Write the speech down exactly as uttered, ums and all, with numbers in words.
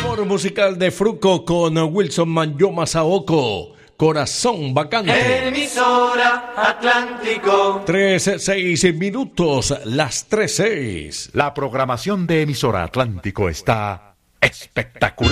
Sabor musical de Fruco con Wilson Manjoma Saoko. Corazón vacante. Emisora Atlántico. Tres, seis minutos, las tres seis. La programación de Emisora Atlántico está espectacular.